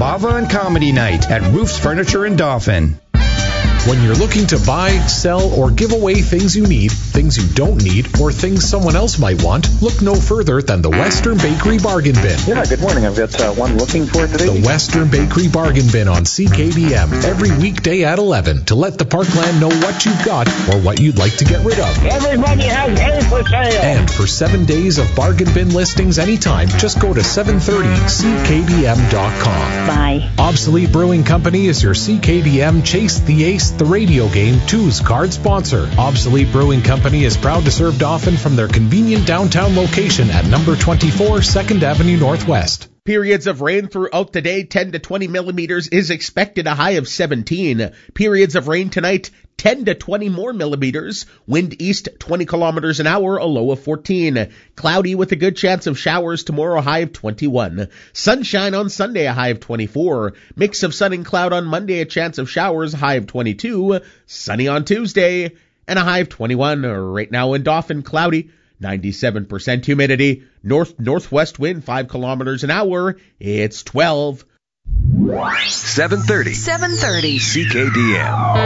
Bava and Comedy Night at Roofs Furniture in Dauphin. When you're looking to buy, sell, or give away things you need, things you don't need, or things someone else might want, look no further than the Western Bakery Bargain Bin. Yeah, good morning. I've got one looking for today. The Western Bakery Bargain Bin on CKDM every weekday at 11 to let the Parkland know what you've got or what you'd like to get rid of. Everybody has hay for sale. And for 7 days of bargain bin listings anytime, just go to 730ckdm.com. Bye. Obsolete Brewing Company is your CKDM Chase the Ace the Radio Game 2's card sponsor. Obsolete Brewing Company is proud to serve Dauphin from their convenient downtown location at number 24 2nd Avenue Northwest. Periods of rain throughout the day, 10 to 20 millimeters is expected, a high of 17. Periods of rain tonight, 10 to 20 more millimeters. Wind east 20 kilometers an hour, a low of 14. Cloudy with a good chance of showers tomorrow, a high of 21. Sunshine on Sunday, a high of 24. Mix of sun and cloud on Monday, a chance of showers, a high of 22. Sunny on Tuesday, and a high of 21. Right now in Dauphin, cloudy. 97% humidity, northwest wind 5 kilometers an hour. It's 12. 730 CKDM.